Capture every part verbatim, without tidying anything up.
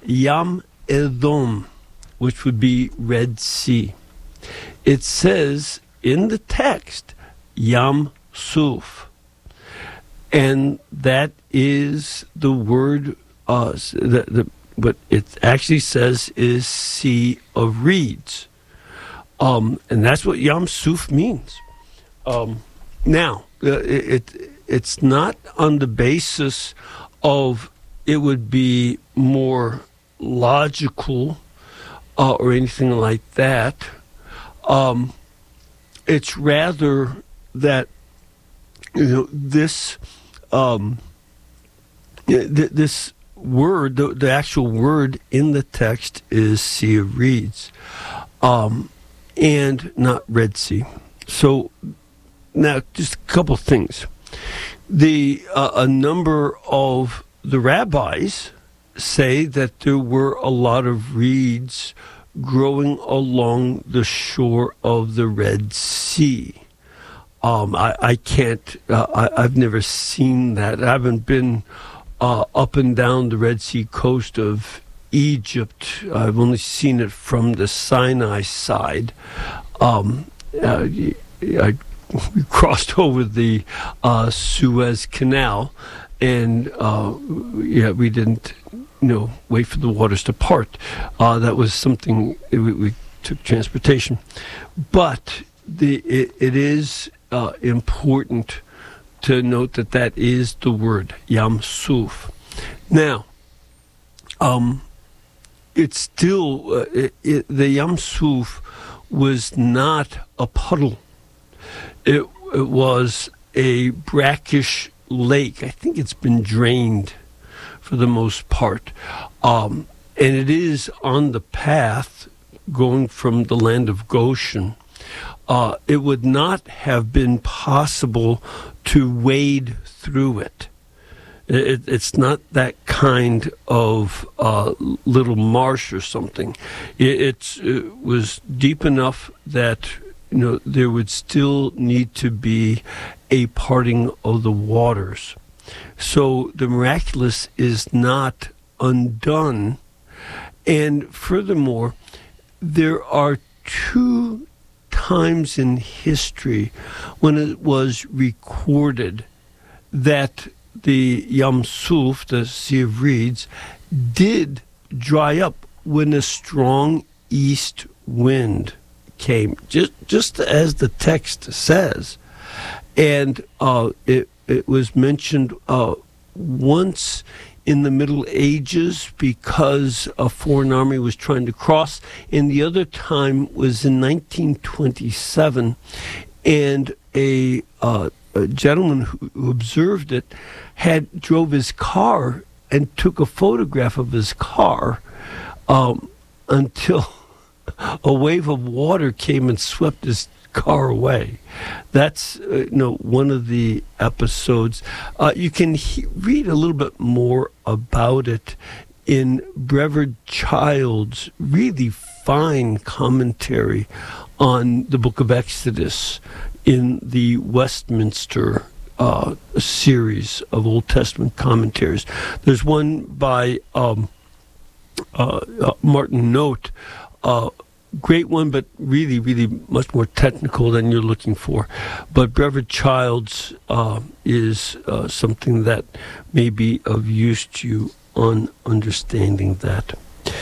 Yam Edom, which would be Red Sea. It says in the text, Yam Suf. And that is the word, uh, the, the, what it actually says is Sea of Reeds. Um, and that's what Yam Suf means. Um, now, uh, it, it it's not on the basis of it would be more logical uh, or anything like that. Um, it's rather that, you know, this um, th- this word, the, the actual word in the text is Sea of Reeds, um, and not Red Sea. So now, just a couple things. The uh, a number of the rabbis say that there were a lot of reeds growing along the shore of the Red Sea. Um, I, I can't, uh, I, I've never seen that. I haven't been uh, up and down the Red Sea coast of Egypt. I've only seen it from the Sinai side. Um, uh, I we crossed over the uh, Suez Canal, and uh, yeah, we didn't, you know, wait for the waters to part. Uh, that was something we, we took transportation, but the it, it is uh, important to note that that is the word Yam Suf. Now, um, it's still uh, it, it, the Yam Suf was not a puddle. It, it was a brackish lake. I think it's been drained for the most part. Um, and it is on the path going from the land of Goshen. Uh, it would not have been possible to wade through it. It, it's not that kind of uh, little marsh or something. It, it's, it was deep enough that, you know, there would still need to be a parting of the waters. So the miraculous is not undone. And furthermore, there are two times in history when it was recorded that the Yam Suf, the Sea of Reeds, did dry up when a strong east wind came, just just as the text says. And uh, it, it was mentioned uh, once in the Middle Ages because a foreign army was trying to cross, and the other time was in nineteen twenty-seven, and a, uh, a gentleman who, who observed it had drove his car and took a photograph of his car um, until a wave of water came and swept his car away. That's uh, you know, one of the episodes. Uh, you can he- read a little bit more about it in Brevard Child's really fine commentary on the book of Exodus in the Westminster uh, series of Old Testament commentaries. There's one by um, uh, uh, Martin Note, uh, great one, but really, really much more technical than you're looking for. But Brevard Child's uh, is uh, something that may be of use to you on understanding that.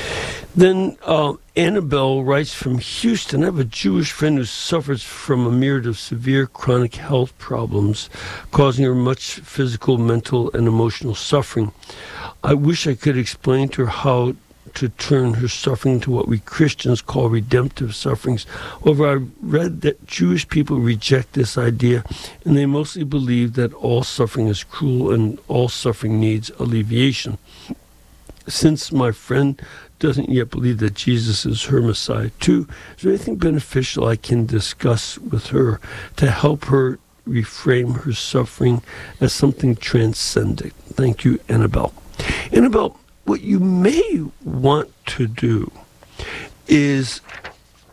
Then uh, Annabelle writes from Houston, I have a Jewish friend who suffers from a myriad of severe chronic health problems, causing her much physical, mental, and emotional suffering. I wish I could explain to her how to turn her suffering to what we Christians call redemptive sufferings. However, I read that Jewish people reject this idea, and they mostly believe that all suffering is cruel and all suffering needs alleviation. Since my friend doesn't yet believe that Jesus is her Messiah too, is there anything beneficial I can discuss with her to help her reframe her suffering as something transcendent? Thank you, Annabelle. Annabelle, what you may want to do is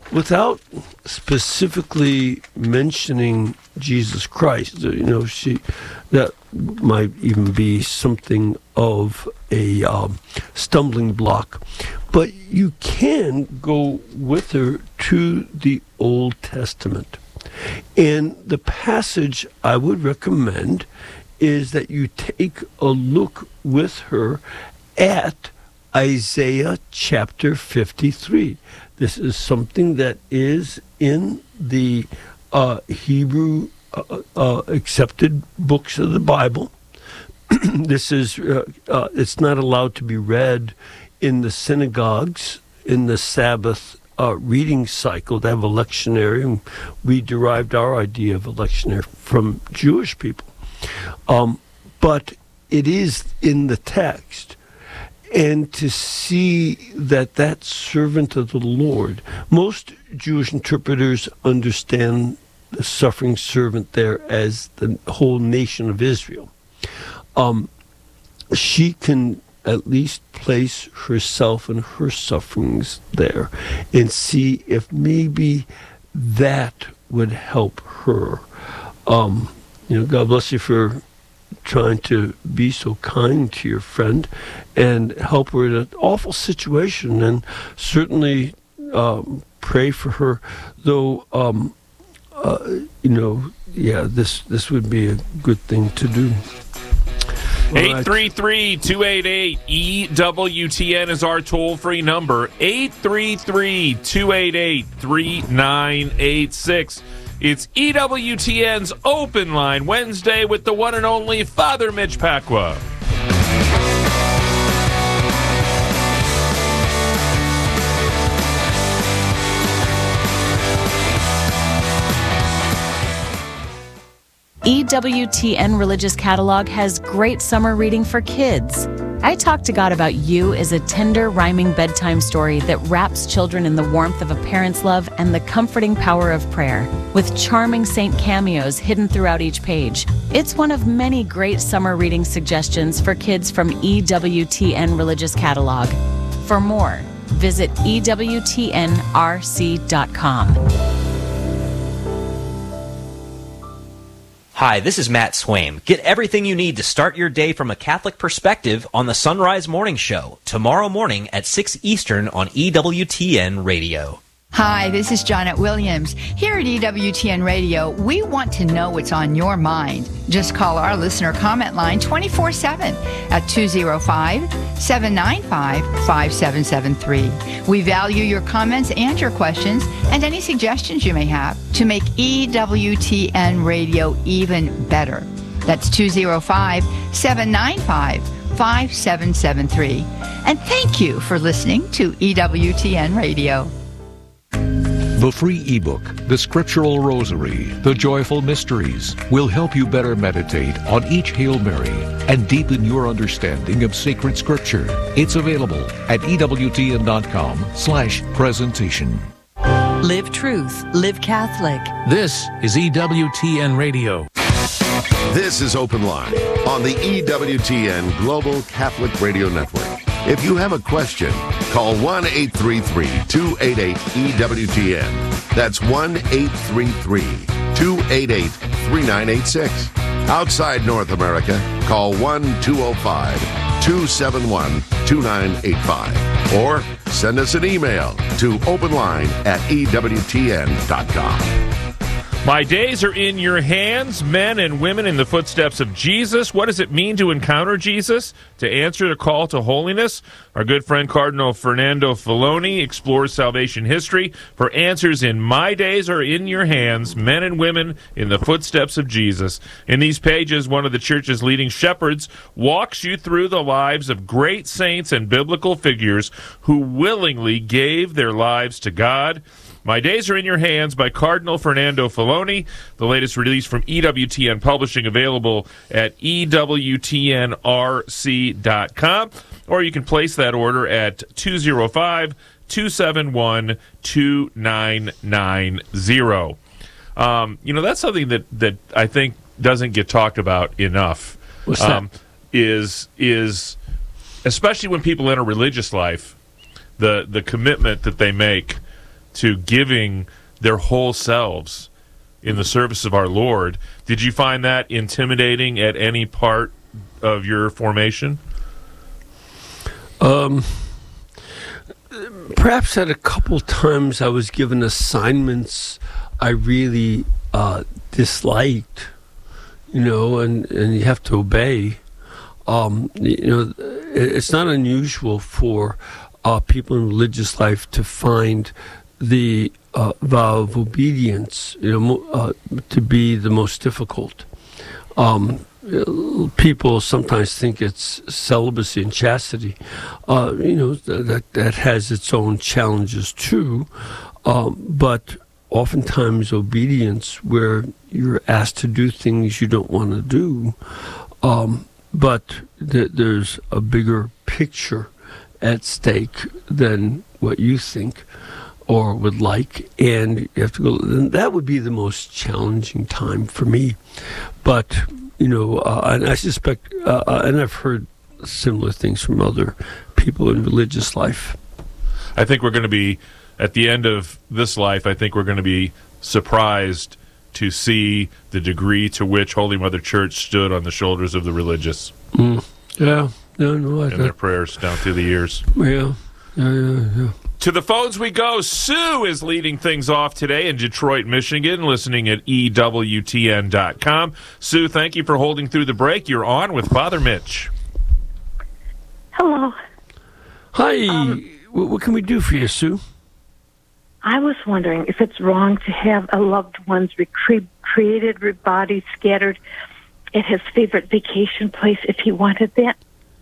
without specifically mentioning Jesus Christ, you know, she that might even be something of a um, stumbling block. But you can go with her to the Old Testament. And the passage I would recommend is that you take a look with her at Isaiah chapter fifty-three. This is something that is in the uh, Hebrew uh, uh, accepted books of the Bible. This is, uh, uh, it's not allowed to be read in the synagogues in the Sabbath uh, reading cycle. They have a lectionary, and we derived our idea of a lectionary from Jewish people. Um, but it is in the text. And to see that that servant of the Lord, most Jewish interpreters understand the suffering servant there as the whole nation of Israel. Um, she can at least place herself and her sufferings there and see if maybe that would help her. Um, you know, God bless you for trying to be so kind to your friend and help her in an awful situation, and certainly um, pray for her. Though, um, uh, you know, yeah, this this would be a good thing to do. eight three three, two eight eight, E W T N is our toll-free number. eight three three, two eight eight, three nine eight six. It's E W T N's Open Line Wednesday with the one and only Father Mitch Pacwa. E W T N Religious Catalog has great summer reading for kids. I Talk to God About You is a tender, rhyming bedtime story that wraps children in the warmth of a parent's love and the comforting power of prayer, with charming saint cameos hidden throughout each page. It's one of many great summer reading suggestions for kids from E W T N Religious Catalog. For more, visit E W T N R C dot com. Hi, this is Matt Swaim. Get everything you need to start your day from a Catholic perspective on the Sunrise Morning Show, tomorrow morning at six Eastern on E W T N Radio. Hi, this is Janet Williams. Here at E W T N Radio, we want to know what's on your mind. Just call our listener comment line twenty-four seven at two oh five, seven nine five, five seven seven three. We value your comments and your questions and any suggestions you may have to make E W T N Radio even better. That's two oh five, seven nine five, five seven seven three. And thank you for listening to E W T N Radio. The free ebook, The Scriptural Rosary, The Joyful Mysteries, will help you better meditate on each Hail Mary and deepen your understanding of sacred scripture. It's available at ewtn.com slash presentation. Live truth, live Catholic. This is E W T N Radio. This is Open Line on the E W T N Global Catholic Radio Network. If you have a question, call one eight three three, two eight eight, E W T N. That's one eight three three, two eight eight, three nine eight six. Outside North America, call one two oh five, two seven one, two nine eight five. Or send us an email to openline at E W T N dot com. My days are in your hands, men and women in the footsteps of Jesus. What does it mean to encounter Jesus? To answer the call to holiness, our good friend Cardinal Fernando Filoni explores salvation history for answers in My Days Are in Your Hands, Men and Women in the Footsteps of Jesus. In these pages, one of the Church's leading shepherds walks you through the lives of great saints and biblical figures who willingly gave their lives to God. My Days Are in Your Hands by Cardinal Fernando Filoni, the latest release from E W T N Publishing, available at E W T N R C dot com, or you can place that order at two oh five, two seven one, two nine nine zero. Um, you know, that's something that, that I think doesn't get talked about enough. What's that? Um, is, is, especially when people enter religious life, the, the commitment that they make to giving their whole selves in the service of our Lord. Did you find that intimidating at any part of your formation? Um, perhaps at a couple times I was given assignments I really uh, disliked, you know, and, and you have to obey. Um, you know, it's not unusual for uh, people in religious life to find the uh, vow of obedience, you know, uh, to be the most difficult. Um, people sometimes think it's celibacy and chastity. Uh, you know, that that has its own challenges too, um, but oftentimes obedience, where you're asked to do things you don't want to do, um, but th- there's a bigger picture at stake than what you think or would like, and you have to go. And that would be the most challenging time for me. But you know, uh, and I suspect, uh, and I've heard similar things from other people in religious life. I think we're going to be at the end of this life. I think we're going to be surprised to see the degree to which Holy Mother Church stood on the shoulders of the religious. Mm. Yeah, no, no, I and their prayers down through the years. Yeah, yeah, yeah, yeah. To the phones we go. Sue is leading things off today in Detroit, Michigan, listening at E W T N dot com. Sue, thank you for holding through the break. You're on with Father Mitch. Hello. Hi. Um, what can we do for you, Sue? I was wondering if it's wrong to have a loved one's recre- created body scattered at his favorite vacation place if he wanted that.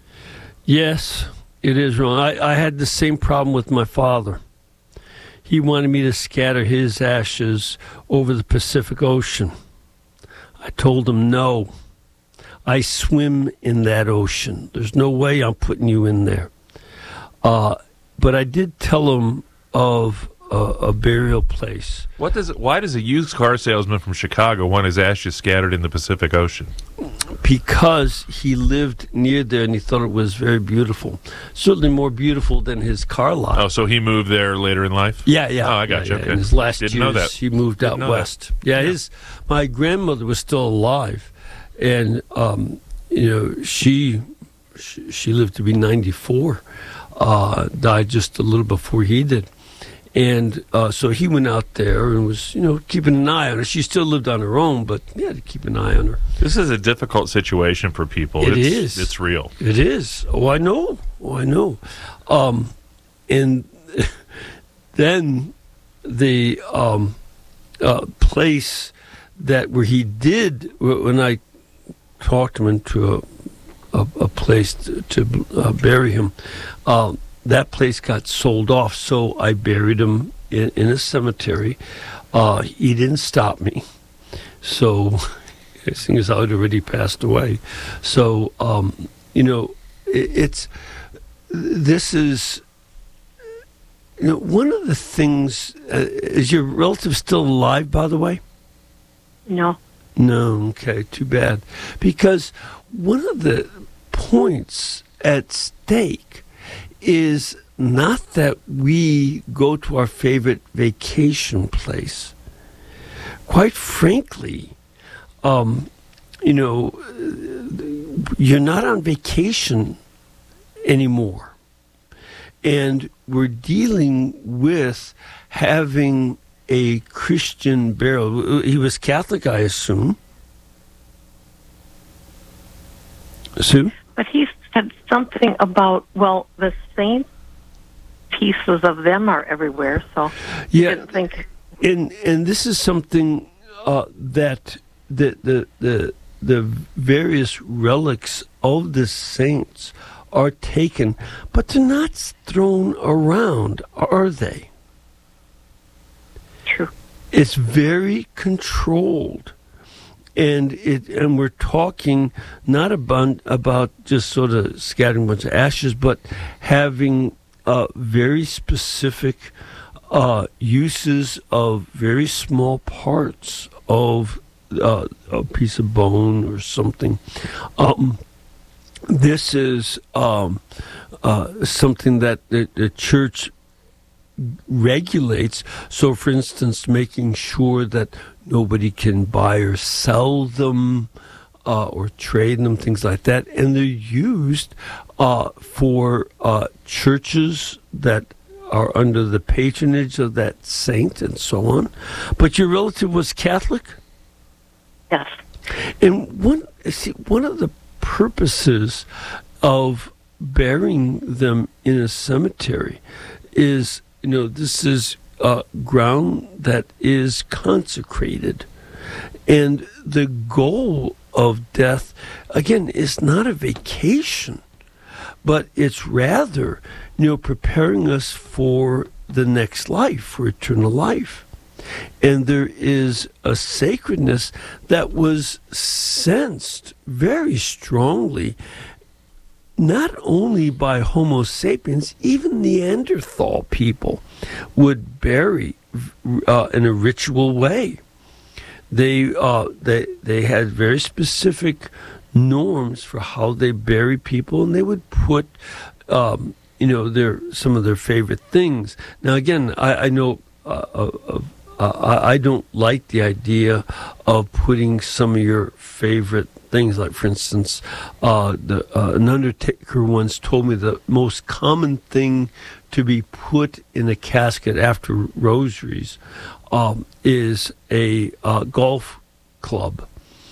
Yes. It is wrong. I, I had the same problem with my father. He wanted me to scatter his ashes over the Pacific Ocean. I told him no. I swim in that ocean. There's no way I'm putting you in there. Uh, but I did tell him of a, a burial place. What does it, why does a used car salesman from Chicago want his ashes scattered in the Pacific Ocean? Because he lived near there and he thought it was very beautiful. Certainly more beautiful than his car lot. Oh, so he moved there later in life? Yeah, yeah. Oh, I got yeah, you. Yeah. Okay. In his last Didn't years, know that. he moved Didn't out know west. that. Yeah, Yeah. his my grandmother was still alive, and um, you know she, she she lived to be ninety-four. Uh, died just a little before he did. And uh, so he went out there and was, you know, keeping an eye on her. She still lived on her own, but he had to keep an eye on her. This is a difficult situation for people. It it's, is. It's real. It is. Oh, I know. Oh, I know. Um, and then the um, uh, place that where he did, when I talked him into a a, a place to, to uh, bury him, um, that place got sold off, so I buried him in, in a cemetery. Uh, he didn't stop me, so seeing as I'd already passed away. So, um, you know, it, it's this is, you know, one of the things. Uh, is your relative still alive, by the way? No. No, okay, too bad. Because one of the points at stake is not that we go to our favorite vacation place. Quite frankly, um, you know, you're not on vacation anymore. And we're dealing with having a Christian burial. He was Catholic, I assume. Sue? But he said something about, well, the same pieces of them are everywhere, so yeah, I didn't think. And and this is something uh, that the, the the the various relics of the saints are taken, but they're not thrown around, are they? True. It's very controlled. And it, and we're talking not about, about just sort of scattering a bunch of ashes, but having uh, very specific uh, uses of very small parts of uh, a piece of bone or something. Um, this is um, uh, something that the, the church regulates. So, for instance, making sure that nobody can buy or sell them uh, or trade them, things like that. And they're used uh, for uh, churches that are under the patronage of that saint and so on. But your relative was Catholic? Yes. And one, see, one of the purposes of burying them in a cemetery is, you know, this is uh, ground that is consecrated. And the goal of death, again, is not a vacation, but it's rather, you know, preparing us for the next life, for eternal life. And there is a sacredness that was sensed very strongly, not only by Homo sapiens, even Neanderthal people would bury uh, in a ritual way. They uh, they they had very specific norms for how they bury people, and they would put um, you know their some of their favorite things. Now again, I, I know uh, uh, uh, I don't like the idea of putting some of your favorite things, like for instance, uh, the uh, an undertaker once told me the most common thing to be put in a casket after rosaries um, is a uh, golf club.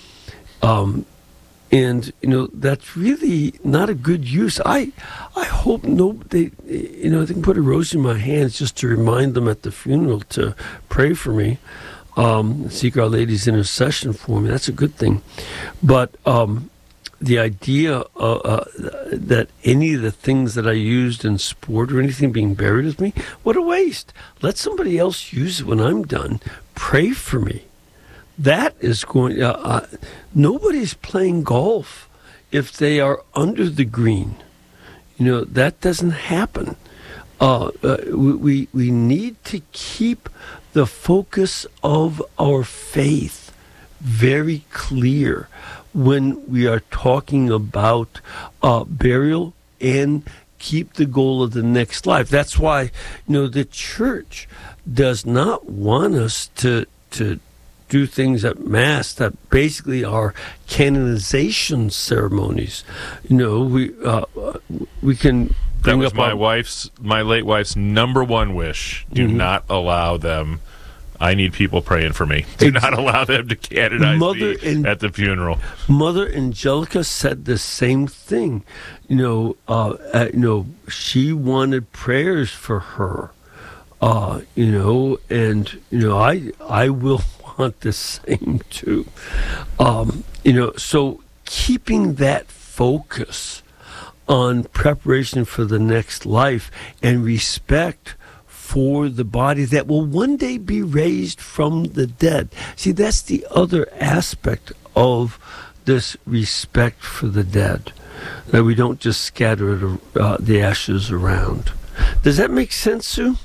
Um, and, you know, that's really not a good use. I I hope no, they, you know, they can put a rose in my hands just to remind them at the funeral to pray for me, um, seek Our Lady's intercession for me. That's a good thing. But um, the idea uh, uh, that any of the things that I used in sport or anything being buried with me, what a waste. Let somebody else use it when I'm done. Pray for me. That is going, uh, uh, nobody's playing golf if they are under the green. You know, that doesn't happen. Uh, uh, we, we need to keep the focus of our faith very clear when we are talking about uh, burial, and keep the goal of the next life. That's why, you know, the church does not want us to to do things at Mass that basically are canonization ceremonies. You know, we uh, we can bring that was up my our, wife's, my late wife's number one wish. Do mm-hmm. not allow them. I need people praying for me. Do not allow them to canonize Mother me and, at the funeral. Mother Angelica said the same thing. You know, uh, uh, you know, she wanted prayers for her. Uh, you know, and you know, I I will want the same too. Um, you know, so keeping that focus on preparation for the next life and respect for the body that will one day be raised from the dead. See, that's the other aspect of this respect for the dead, that we don't just scatter it, uh, the ashes around. Does that make sense, Sue?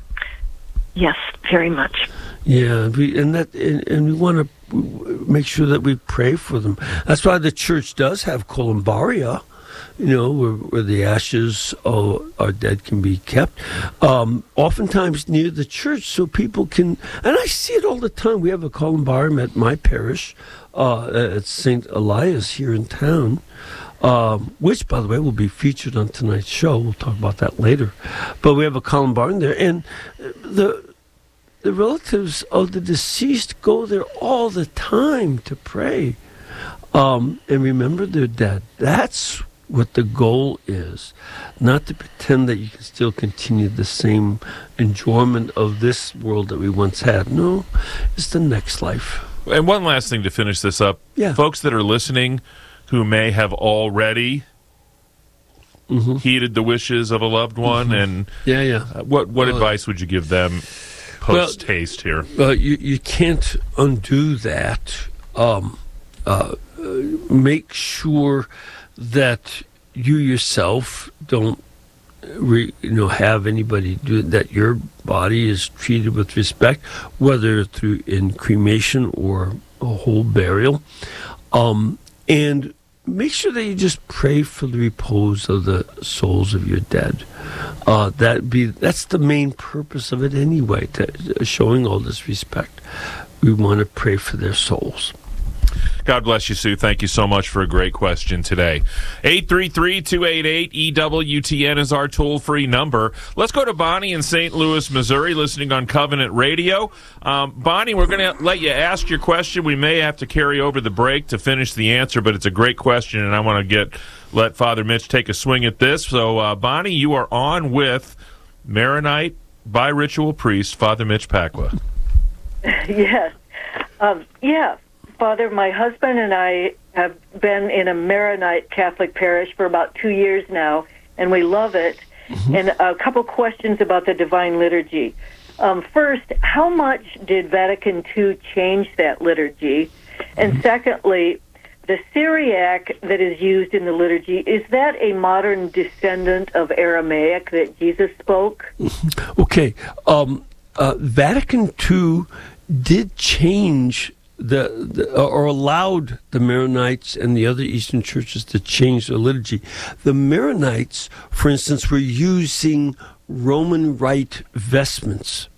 Yes, very much. Yeah, we, and that, and, and we want to make sure that we pray for them. That's why the church does have columbaria, you know, where, where the ashes of our dead can be kept, um, oftentimes near the church, so people can, and I see it all the time. We have a columbarium at my parish, uh, at Saint Elias here in town, um, which, by the way, will be featured on tonight's show. We'll talk about that later. But we have a columbarium there, and the the relatives of the deceased go there all the time to pray um, and remember their dead. That's what the goal is, not to pretend that you can still continue the same enjoyment of this world that we once had. No, it's the next life. And one last thing to finish this up. Yeah. Folks that are listening who may have already mm-hmm. heeded the wishes of a loved one, mm-hmm. and yeah, yeah. Uh, what, what well, advice would you give them post-haste well, here? Well, you, you can't undo that. Um, uh, make sure that you yourself don't re, you know have anybody do that. Your body is treated with respect, whether through in cremation or a whole burial, um, and make sure that you just pray for the repose of the souls of your dead. Uh, that be that's the main purpose of it anyway. To, uh, showing all this respect, we want to pray for their souls. God bless you, Sue. Thank you so much for a great question today. eight three three, two eight eight, E W T N is our toll-free number. Let's go to Bonnie in Saint Louis, Missouri, listening on Covenant Radio. Um, Bonnie, we're going to let you ask your question. We may have to carry over the break to finish the answer, but it's a great question, and I want to get let Father Mitch take a swing at this. So, uh, Bonnie, you are on with Maronite bi-ritual priest, Father Mitch Pacwa. Yes. Um, yeah. Father, my husband and I have been in a Maronite Catholic parish for about two years now, and we love it. Mm-hmm. And a couple questions about the Divine Liturgy. Um, first, how much did Vatican Two change that liturgy? And mm-hmm. secondly, the Syriac that is used in the liturgy, is that a modern descendant of Aramaic that Jesus spoke? Okay. Um, uh, Vatican Two did change The, the or allowed the Maronites and the other Eastern churches to change their liturgy. The Maronites, for instance, were using Roman Rite vestments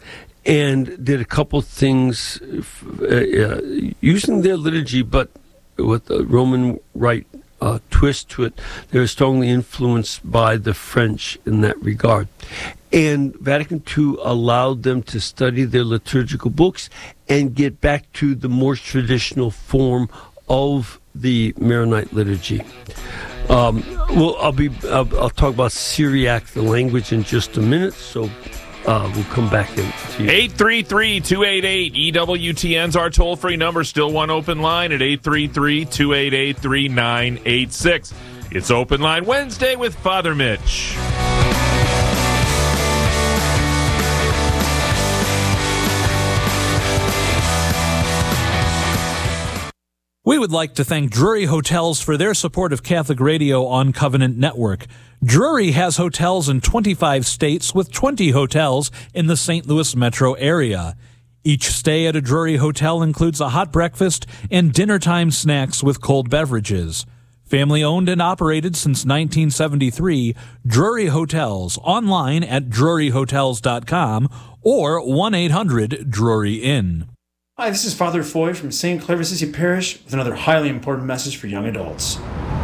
and did a couple things uh, uh, using their liturgy, but with a Roman Rite uh, twist to it. They were strongly influenced by the French in that regard. And Vatican Two allowed them to study their liturgical books and get back to the more traditional form of the Maronite liturgy. Um, well, I'll be I'll, I'll talk about Syriac, the language, in just a minute. So uh, we'll come back in to you. eight three three, two eight eight, E W T N's our toll-free number. Still one open line at eight three three, two eight eight, three nine eight six. It's Open Line Wednesday with Father Mitch. We would like to thank Drury Hotels for their support of Catholic Radio on Covenant Network. Drury has hotels in twenty-five states with twenty hotels in the Saint Louis metro area. Each stay at a Drury hotel includes a hot breakfast and dinnertime snacks with cold beverages. Family owned and operated since nineteen seventy-three, Drury Hotels, online at drury hotels dot com or one eight hundred Drury Inn. Hi, this is Father Foy from Saint Clare of Assisi Parish with another highly important message for young adults.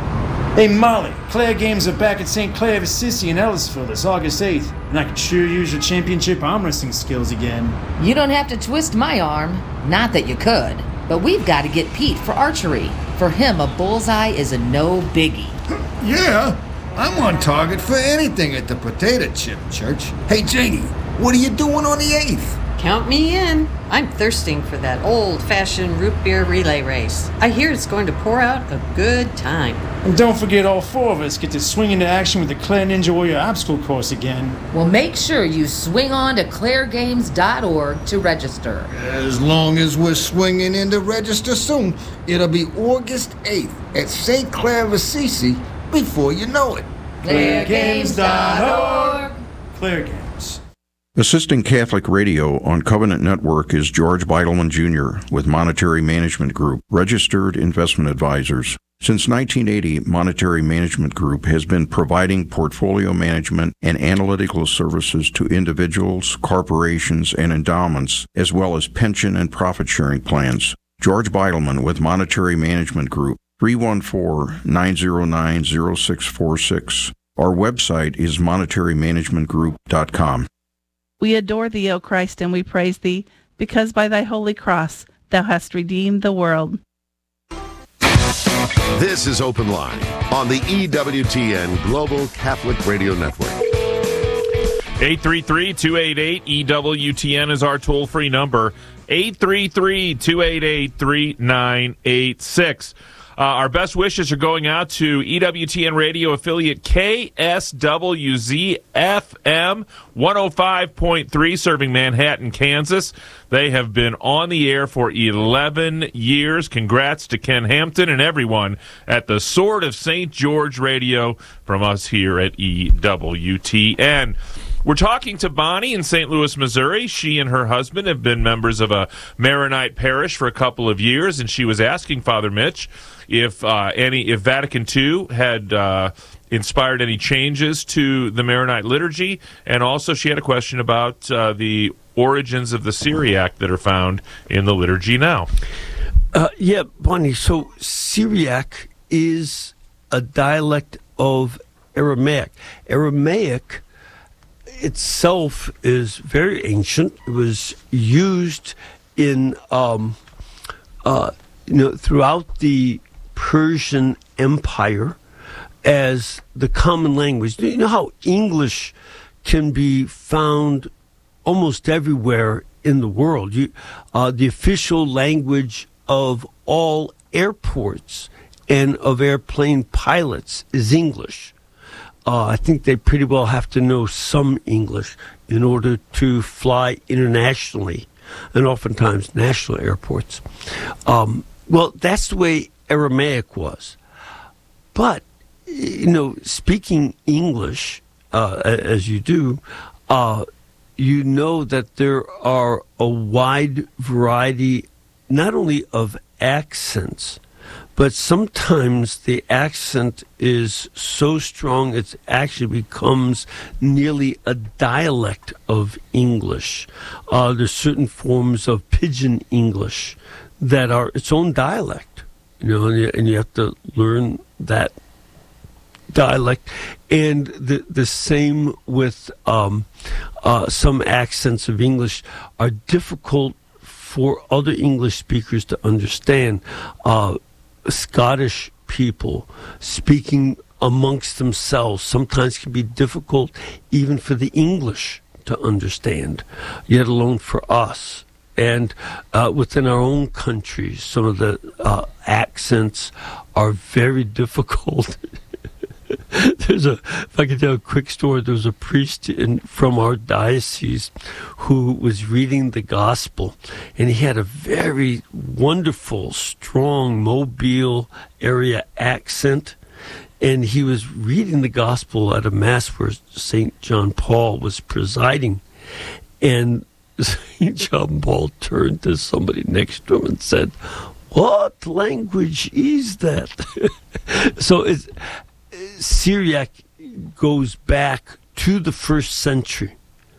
Hey Molly, Clare Games are back at Saint Clare of Assisi in Ellisville this August eighth, and I could sure use your championship arm wrestling skills again. You don't have to twist my arm. Not that you could, but we've got to get Pete for archery. For him, a bullseye is a no biggie. Yeah, I'm on target for anything at the Potato Chip Church. Hey Janie, what are you doing on the eighth? Count me in. I'm thirsting for that old-fashioned root beer relay race. I hear it's going to pour out a good time. And don't forget all four of us get to swing into action with the Clare Ninja Warrior obstacle course again. Well, make sure you swing on to clare games dot org to register. As long as we're swinging in to register soon, it'll be August eighth at Saint Clare of Assisi before you know it. clare games dot org. Clare Games. Assisting Catholic Radio on Covenant Network is George Beidelman Junior with Monetary Management Group, registered investment advisors. Since nineteen eighty, Monetary Management Group has been providing portfolio management and analytical services to individuals, corporations, and endowments, as well as pension and profit-sharing plans. George Beidelman with Monetary Management Group, three one four, nine zero nine, zero six four six. Our website is monetary management group dot com. We adore thee, O Christ, and we praise thee, because by thy holy cross thou hast redeemed the world. This is Open Line on the E W T N Global Catholic Radio Network. eight three three, two eight eight, E W T N is our toll-free number. eight three three, two eight eight, three nine eight six. Uh, our best wishes are going out to E W T N radio affiliate K S W Z F M one oh five point three, serving Manhattan, Kansas. They have been on the air for eleven years. Congrats to Ken Hampton and everyone at the Sword of Saint George Radio from us here at E W T N. We're talking to Bonnie in Saint Louis, Missouri. She and her husband have been members of a Maronite parish for a couple of years, and she was asking Father Mitch if uh, any if Vatican Two had uh, inspired any changes to the Maronite liturgy, and also she had a question about uh, the origins of the Syriac that are found in the liturgy now. Uh, yeah, Bonnie, so Syriac is a dialect of Aramaic. Aramaic itself is very ancient. It was used in, um, uh, you know, throughout the Persian Empire as the common language. You know how English can be found almost everywhere in the world. You, uh, the official language of all airports and of airplane pilots is English. Uh, I think they pretty well have to know some English in order to fly internationally and oftentimes national airports. Um, well, that's the way Aramaic was. But, you know, speaking English, uh, as you do, uh, you know that there are a wide variety not only of accents, but sometimes the accent is so strong it actually becomes nearly a dialect of English. Uh, there's certain forms of Pidgin English that are its own dialect, you know, and you, and you have to learn that dialect. And the the same with um, uh, some accents of English are difficult for other English speakers to understand. Uh, Scottish people speaking amongst themselves sometimes can be difficult even for the English to understand, yet alone for us. And uh, within our own country, some of the uh, accents are very difficult. There's a, if I could tell a quick story, there was a priest in, from our diocese who was reading the gospel, and he had a very wonderful, strong Mobile area accent, and he was reading the gospel at a mass where Saint John Paul was presiding, and Saint John Paul turned to somebody next to him and said, "What language is that?" So it's Syriac goes back to the first century.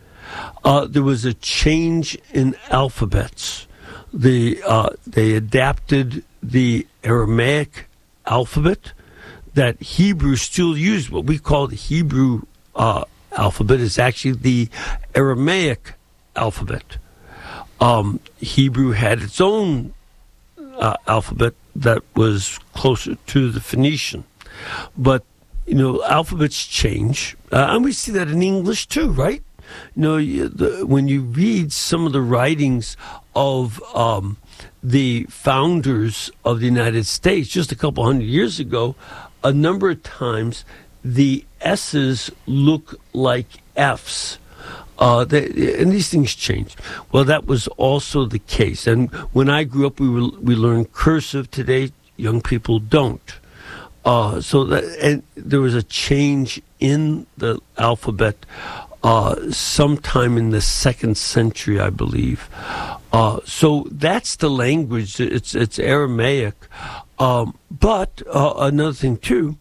Uh, there was a change in alphabets. The, uh, they adapted the Aramaic alphabet that Hebrew still used. What we call the Hebrew uh, alphabet is actually the Aramaic alphabet. Um, Hebrew had its own uh, alphabet that was closer to the Phoenician. But, you know, alphabets change. Uh, and we see that in English, too, right? You know, you, the, when you read some of the writings of um, the founders of the United States just a couple hundred years ago, a number of times the S's look like F's. Uh, they, and these things change. Well, that was also the case. And when I grew up, we were, we learned cursive. Today, young people don't. Uh, so that, and there was a change in the alphabet uh, sometime in the second century, I believe. Uh, so that's the language. It's it's Aramaic. Um, but uh, another thing too,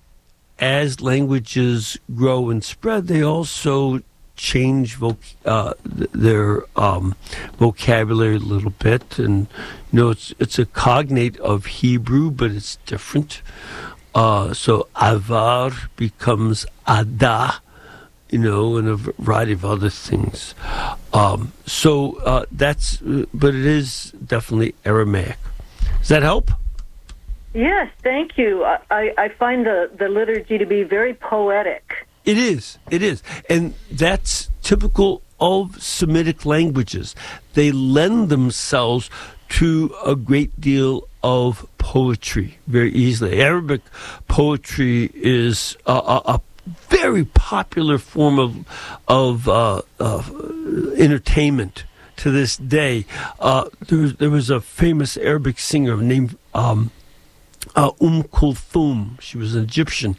as languages grow and spread, they also change voc- uh, their um, vocabulary a little bit, and you know it's it's a cognate of Hebrew, but it's different. Uh, so avar becomes ada, you know, and a variety of other things. Um, so uh, that's, but it is definitely Aramaic. Does that help? Yes, thank you. I, I find the, the liturgy to be very poetic. It is. It is. And that's typical of Semitic languages. They lend themselves to a great deal of poetry very easily. Arabic poetry is a, a, a very popular form of, of uh, uh, entertainment to this day. Uh, there, was, there was a famous Arabic singer named um, uh, Umm Kulthum. She was an Egyptian.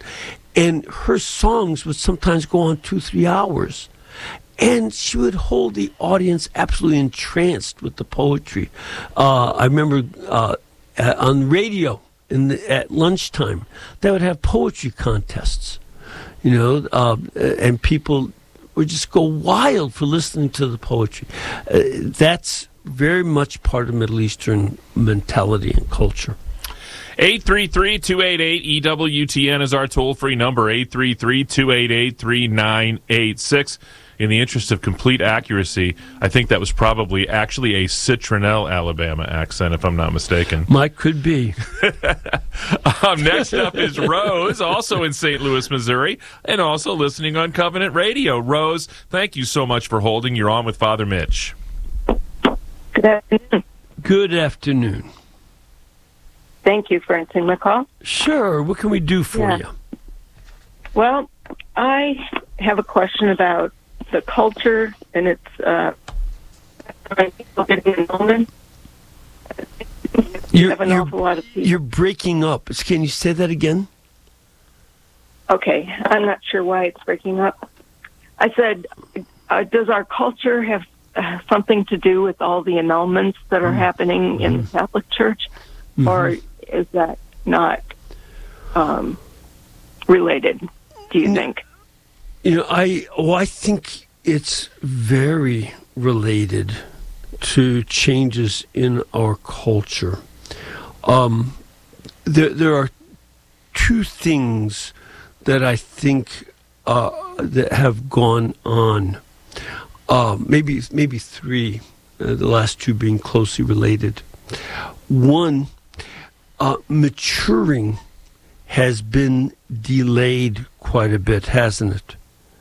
And her songs would sometimes go on two, three hours. And she would hold the audience absolutely entranced with the poetry. Uh, I remember uh, on radio in the, at lunchtime, they would have poetry contests, you know, uh, and people would just go wild for listening to the poetry. Uh, that's very much part of Middle Eastern mentality and culture. eight three three, two eight eight, E W T N is our toll-free number, eight three three, two eight eight, three nine eight six. In the interest of complete accuracy, I think that was probably actually a Citronelle, Alabama accent, if I'm not mistaken. Might could be. um, next up is Rose, also in Saint Louis, Missouri, and also listening on Covenant Radio. Rose, thank you so much for holding. You're on with Father Mitch. Good afternoon. Good afternoon. Thank you for answering my call. Sure. What can we do for yeah. you? Well, I have a question about the culture and its uh, people getting enrollment. You're, have an you're, awful lot of people. You're breaking up. Can you say that again? Okay, I'm not sure why it's breaking up. I said, uh, does our culture have uh, something to do with all the annulments that are mm. happening mm-hmm. in the Catholic Church, mm-hmm. or is that not um, related, do you no. think? You know, I oh, I think it's very related to changes in our culture. Um, there, there are two things that I think uh, that have gone on. Uh, maybe maybe three. Uh, the last two being closely related. One, uh, maturing has been delayed quite a bit, hasn't it?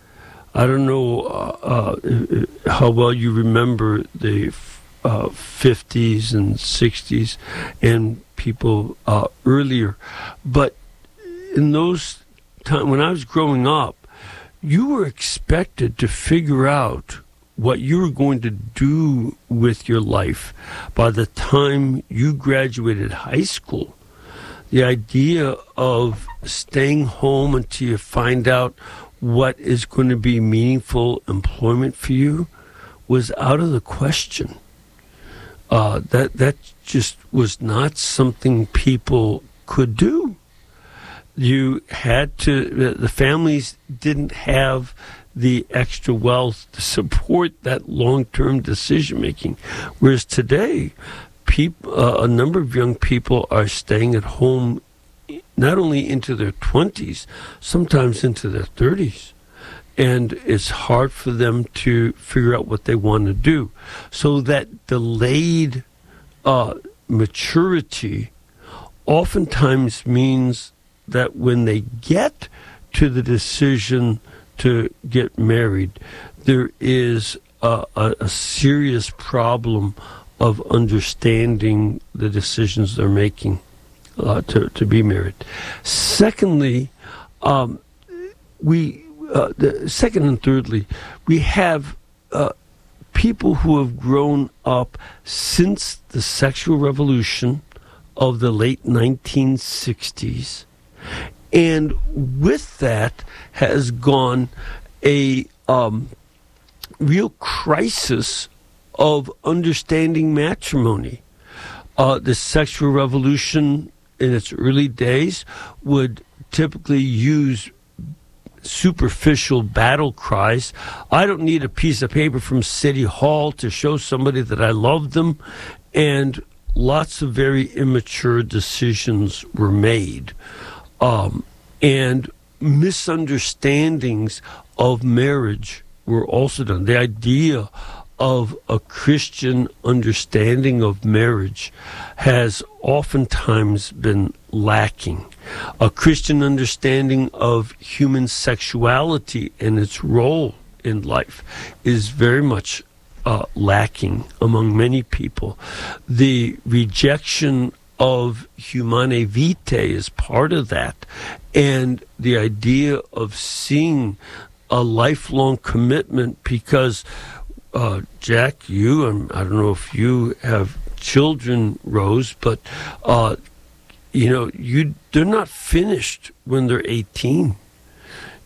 I don't know uh, uh, how well you remember the uh, fifties and sixties and people uh, earlier, but in those times when I was growing up, you were expected to figure out what you were going to do with your life by the time you graduated high school. The idea of staying home until you find out what is going to be meaningful employment for you was out of the question. Uh, that that just was not something people could do. You had to, the families didn't have the extra wealth to support that long-term decision-making. Whereas today, people, uh, a number of young people are staying at home not only into their twenties, sometimes into their thirties. And it's hard for them to figure out what they want to do. So that delayed uh, maturity oftentimes means that when they get to the decision to get married, there is a, a, a serious problem of understanding the decisions they're making uh, to, to be married. Secondly, um, we uh, the second and thirdly, we have uh, people who have grown up since the sexual revolution of the late nineteen sixties, and with that has gone a um, real crisis of understanding matrimony. Uh, the sexual revolution in its early days would typically use superficial battle cries. I don't need a piece of paper from City Hall to show somebody that I love them. And lots of very immature decisions were made. Um, and misunderstandings of marriage were also done. The idea of a Christian understanding of marriage has oftentimes been lacking. A Christian understanding of human sexuality and its role in life is very much uh, lacking among many people. The rejection of humanae vitae is part of that, and the idea of seeing a lifelong commitment, because uh, Jack, you, and I don't know if you have children, Rose, but uh, you know, you they're not finished when they're eighteen.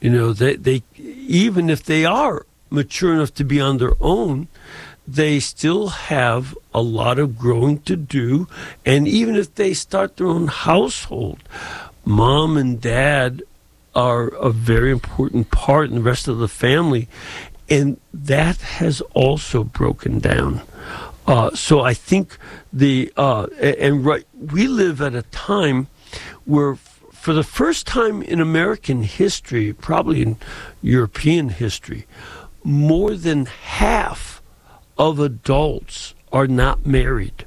You know, they, they even if they are mature enough to be on their own, they still have a lot of growing to do. And even if they start their own household, mom and dad are a very important part in the rest of the family. And that has also broken down. Uh, so I think the, uh, and right, we live at a time where for the first time in American history, probably in European history, more than half of adults are not married.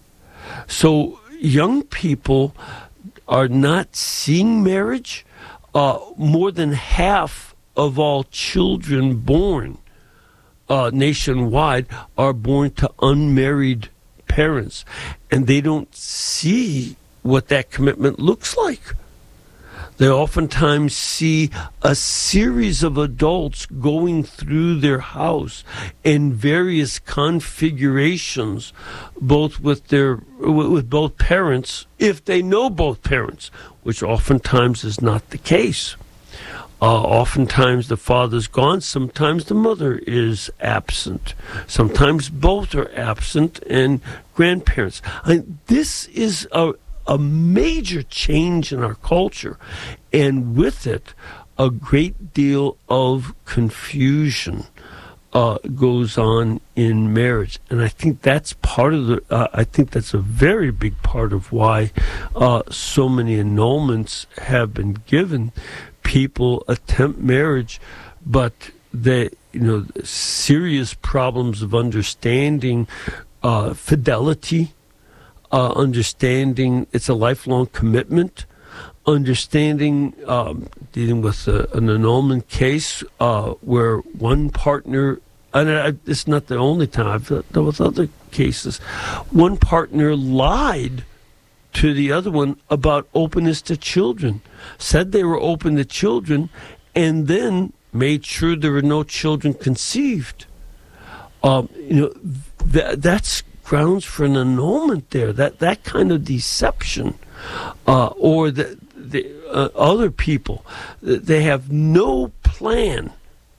So young people are not seeing marriage. Uh, more than half of all children born uh, nationwide are born to unmarried parents, and they don't see what that commitment looks like. They oftentimes see a series of adults going through their house in various configurations, both with their with both parents, if they know both parents, which oftentimes is not the case. Uh, oftentimes the father's gone, sometimes the mother is absent, sometimes both are absent, and grandparents. I, this is a a major change in our culture, and with it, a great deal of confusion uh, goes on in marriage. And I think that's part of the, uh, I think that's a very big part of why uh, so many annulments have been given. People attempt marriage, but they, you know, serious problems of understanding uh, fidelity, Uh, understanding it's a lifelong commitment, understanding um, dealing with a, an annulment case uh, where one partner, and I, it's not the only time, I've dealt with other cases, one partner lied to the other one about openness to children, said they were open to children, and then made sure there were no children conceived. Um, you know, th- that's grounds for an annulment there. That that kind of deception, uh, or the the uh, other people, they have no plan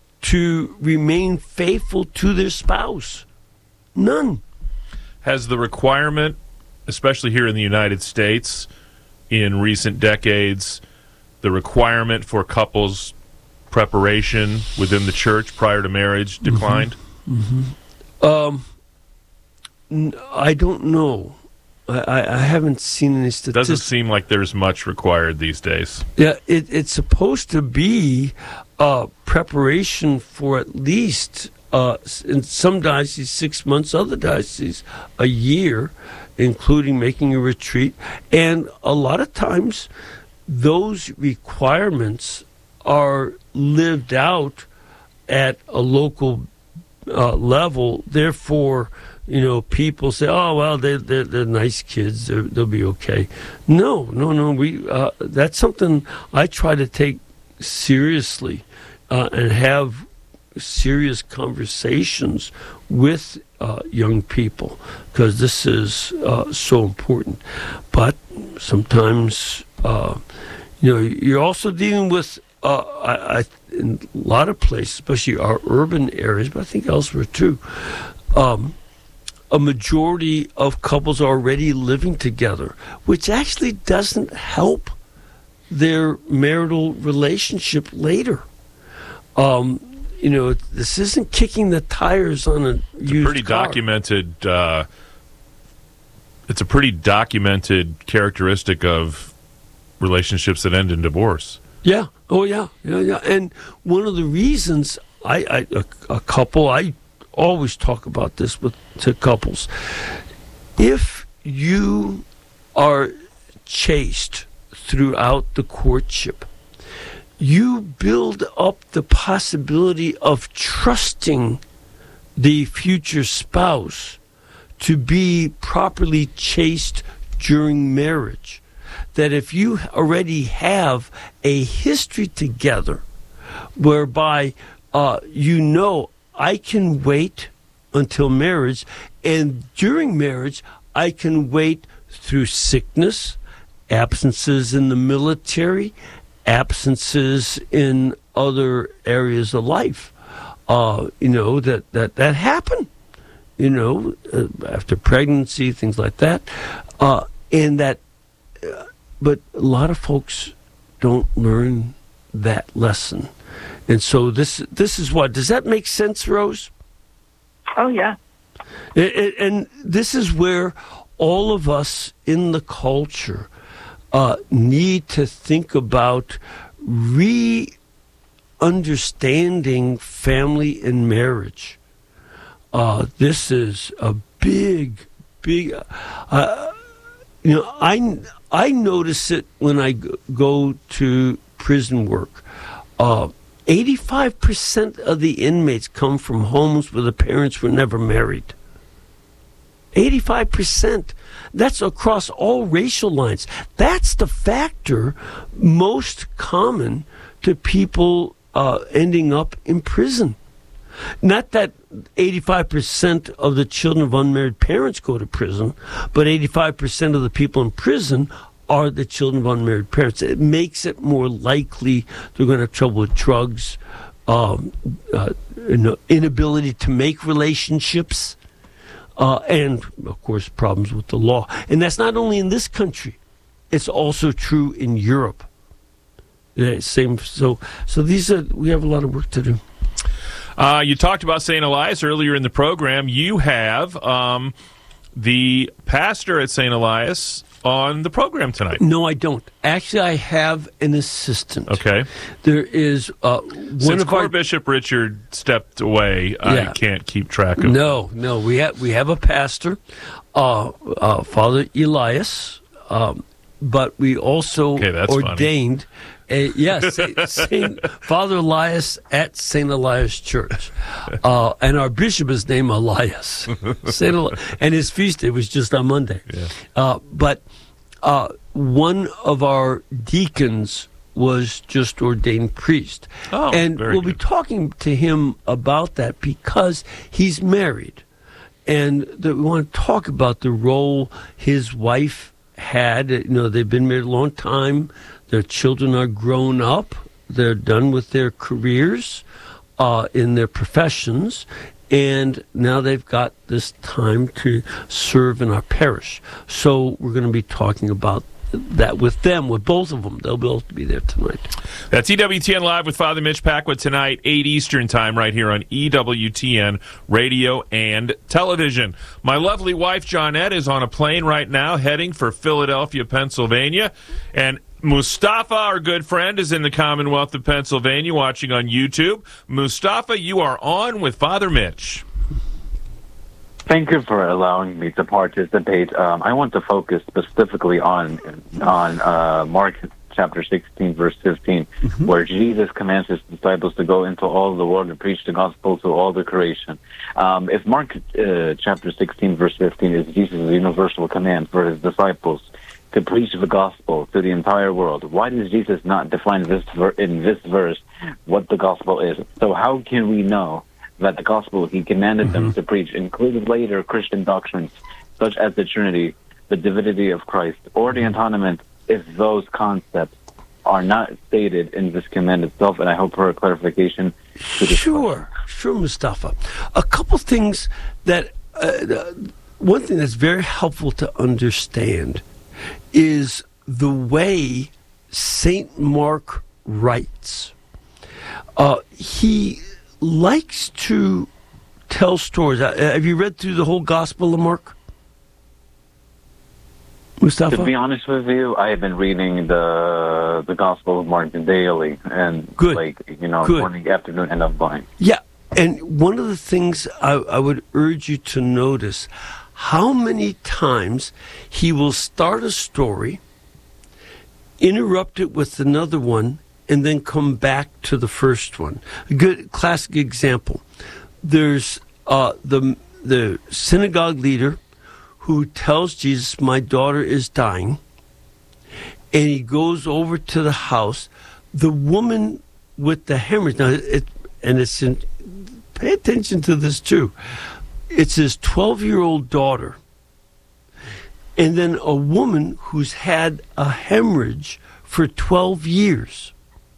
to remain faithful to their spouse. None. Has the requirement, especially here in the United States, in recent decades, the requirement for couples preparation within the church prior to marriage declined? Mm-hmm. Mm-hmm. Um. I don't know. I, I haven't seen any statistics. Doesn't seem like there's much required these days. Yeah, it, it's supposed to be uh, preparation for at least, uh, in some dioceses, six months, other dioceses, a year, including making a retreat. And a lot of times, those requirements are lived out at a local uh, level. Therefore, you know, people say, "Oh, well, they they're, they're nice kids; they're, they'll be okay." No, no, no. We uh, that's something I try to take seriously uh, and have serious conversations with uh, young people, because this is uh, so important. But sometimes, uh, you know, you're also dealing with uh, I, I in a lot of places, especially our urban areas, but I think elsewhere too. Um, a majority of couples already living together, which actually doesn't help their marital relationship later. Um, you know, this isn't kicking the tires on a it's used a pretty car. documented. Uh, it's a pretty documented characteristic of relationships that end in divorce. Yeah. Oh, yeah. Yeah, yeah. And one of the reasons I, I a, a couple I. always talk about this with to couples. If you are chaste throughout the courtship, you build up the possibility of trusting the future spouse to be properly chaste during marriage. That if you already have a history together whereby uh, you know, I can wait until marriage, and during marriage, I can wait through sickness, absences in the military, absences in other areas of life. Uh, you know, that, that, that happen, you know, uh, after pregnancy, things like that. Uh, and that, uh, but a lot of folks don't learn that lesson. And so this this is what, does that make sense, Rose? Oh, yeah. It, it, and this is where all of us in the culture uh, need to think about re-understanding family and marriage. Uh, this is a big, big... Uh, you know, I, I notice it when I go to prison work. Uh, eighty-five percent of the inmates come from homes where the parents were never married. eighty-five percent. That's across all racial lines. That's the factor most common to people uh, ending up in prison. Not that eighty-five percent of the children of unmarried parents go to prison, but eighty-five percent of the people in prison are the children of unmarried parents. It makes it more likely they're going to have trouble with drugs, um, uh, inability to make relationships, uh, and, of course, problems with the law. And that's not only in this country. It's also true in Europe. Yeah, same. So, so these are, we have a lot of work to do. Uh, you talked about Saint Elias earlier in the program. You have um, the pastor at Saint Elias on the program tonight. No, I don't. Actually, I have an assistant. Okay. There is uh, one Since of Core our Bishop Richard stepped away, Yeah. I can't keep track of. No, no. We have we have a pastor, uh, uh, Father Elias, um, but we also Okay, that's ordained. A, yes, Saint Father Elias at Saint Elias Church, uh, and our bishop is named Elias. Saint Eli- and his feast day was just on Monday. Yeah. Uh, but uh, one of our deacons was just ordained priest, Oh, and very we'll be talking to him about that because he's married, and that we want to talk about the role his wife had. You know, they've been married a long time. Their children are grown up. They're done with their careers uh, in their professions. And now they've got this time to serve in our parish. So we're going to be talking about that with them, with both of them. They'll both be there tonight. That's E W T N Live with Father Mitch Packwood tonight, eight Eastern Time, right here on E W T N Radio and Television. My lovely wife, Johnette, is on a plane right now heading for Philadelphia, Pennsylvania. And Mustafa, our good friend, is in the Commonwealth of Pennsylvania watching on YouTube. Mustafa, you are on with Father Mitch. Thank you for allowing me to participate. Um, I want to focus specifically on on uh, Mark chapter sixteen, verse fifteen, mm-hmm. where Jesus commands his disciples to go into all the world and preach the gospel to all the creation. Um, if Mark uh, chapter sixteen, verse fifteen is Jesus' universal command for his disciples to preach the gospel to the entire world, why does Jesus not define this ver- in this verse what the gospel is? So how can we know that the gospel he commanded mm-hmm. them to preach included later Christian doctrines such as the Trinity, the divinity of Christ, or the atonement, if those concepts are not stated in this command itself? And I hope for a clarification to this Sure, question. sure, Mustafa. A couple things that, uh, one thing that's very helpful to understand is the way Saint Mark writes. Uh, he likes to tell stories. Uh, have you read through the whole Gospel of Mark, Mustafa? To be honest with you, I have been reading the the Gospel of Mark daily, and Good. like you know, Good. morning, afternoon, and I'm going. Yeah, and one of the things I, I would urge you to notice, how many times he will start a story, interrupt it with another one, and then come back to the first one. A good classic example. There's uh, the the synagogue leader who tells Jesus, "My daughter is dying," and he goes over to the house. The woman with the hemorrhage, now it, and it's in, pay attention to this too. It's his twelve-year-old daughter, and then a woman who's had a hemorrhage for twelve years,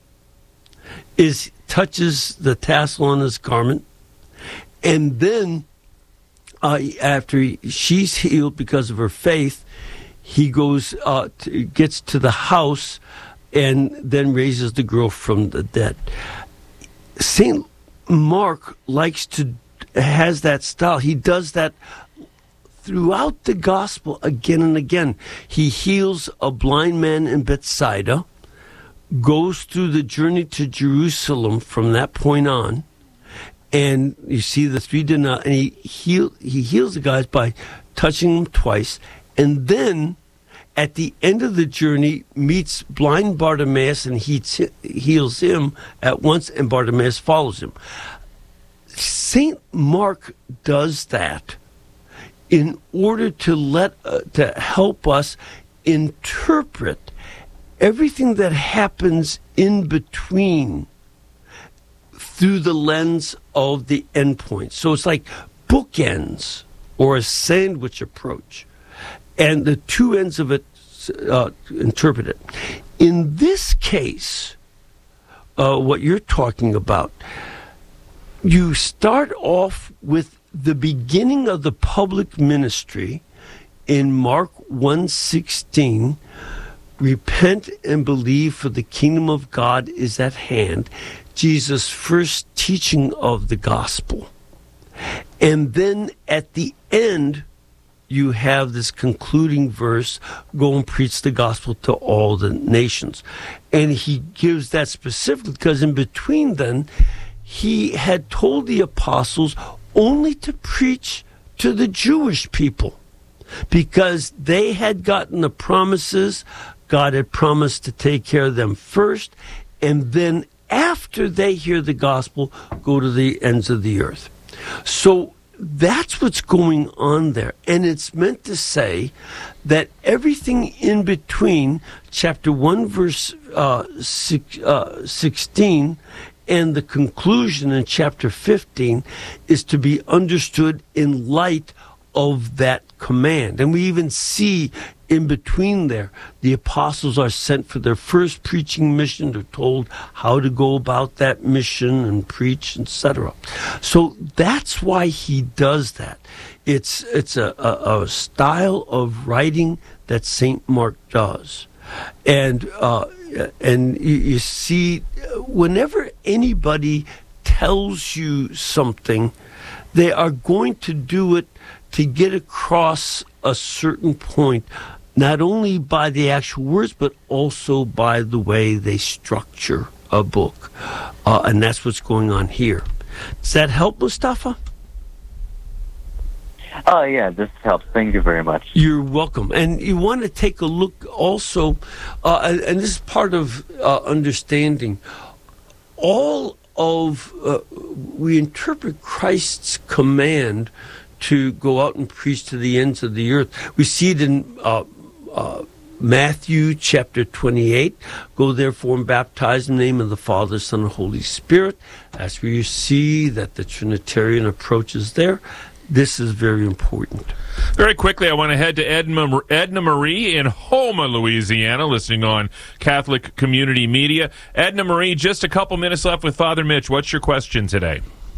is touches the tassel on his garment, and then uh, after he, she's healed because of her faith, he goes uh, to, gets to the house and then raises the girl from the dead. Saint Mark likes to has that style. He does that throughout the gospel again and again. He heals a blind man in Bethsaida, goes through the journey to Jerusalem from that point on, and you see the three denarii, and he heal he heals the guys by touching them twice, and then at the end of the journey meets blind Bartimaeus, and he t- heals him at once, and Bartimaeus follows him. Saint Mark does that in order to let uh, to help us interpret everything that happens in between through the lens of the endpoint. So it's like bookends or a sandwich approach, and the two ends of it uh, interpret it. In this case, uh, what you're talking about, you start off with the beginning of the public ministry in Mark one sixteen. Repent and believe, for the kingdom of God is at hand. Jesus' first teaching of the gospel. And then at the end, you have this concluding verse, go and preach the gospel to all the nations. And he gives that specifically because in between then, he had told the apostles only to preach to the Jewish people because they had gotten the promises. God had promised to take care of them first, and then after they hear the gospel, go to the ends of the earth. So that's what's going on there. And it's meant to say that everything in between chapter one, verse uh, six, uh, sixteen, and the conclusion in chapter fifteen is to be understood in light of that command. And we even see in between there, the apostles are sent for their first preaching mission. They're told how to go about that mission and preach, et cetera. So that's why he does that. It's it's a, a, a style of writing that Saint Mark does. And uh, and you, you see, whenever anybody tells you something, they are going to do it to get across a certain point, not only by the actual words, but also by the way they structure a book. Uh, and that's what's going on here. Does that help, Mustafa? Oh, yeah, this helps. Thank you very much. You're welcome. And you want to take a look also, uh, and, and this is part of uh, understanding, all of, uh, we interpret Christ's command to go out and preach to the ends of the earth. We see it in uh, uh, Matthew chapter twenty-eight. Go therefore and baptize in the name of the Father, Son, and Holy Spirit. That's where you see that the Trinitarian approach is there. This is very important. Very quickly, I want to head to Edna, Edna Marie in Houma, Louisiana, listening on Catholic Community Media. Edna Marie, just a couple minutes left with Father Mitch. What's your question today?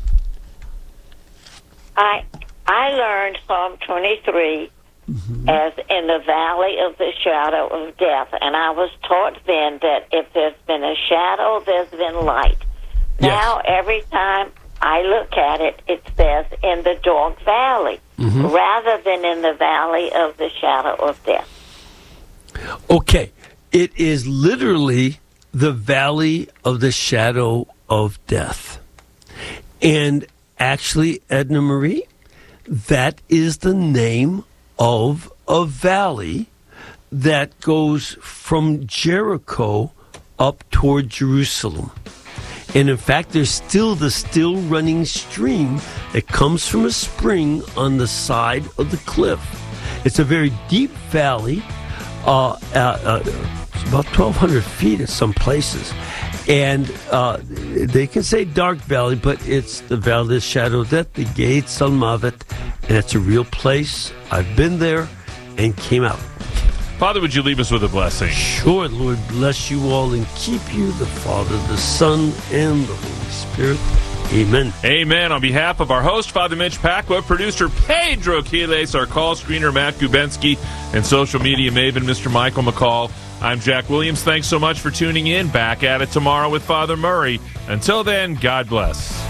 I I learned Psalm twenty-three mm-hmm. as in the valley of the shadow of death, and I was taught then that if there's been a shadow, there's been light. Yes. Now, every time I look at it, it says in the dark valley, mm-hmm. rather than in the valley of the shadow of death. Okay, it is literally the valley of the shadow of death. And actually, Edna Marie, that is the name of a valley that goes from Jericho up toward Jerusalem. And in fact, there's still the still running stream that comes from a spring on the side of the cliff. It's a very deep valley, uh, uh, uh, it's about twelve hundred feet at some places. And uh, they can say dark valley, but it's the valley of the shadow of death, the Gates al Mavet, and it's a real place. I've been there and came out. Father, would you leave us with a blessing? Sure, Lord, bless you all and keep you, the Father, the Son, and the Holy Spirit. Amen. Amen. On behalf of our host, Father Mitch Pacwa, producer Pedro Quiles, our call screener Matt Gubensky, and social media maven Mister Michael McCall, I'm Jack Williams. Thanks so much for tuning in. Back at it tomorrow with Father Murray. Until then, God bless.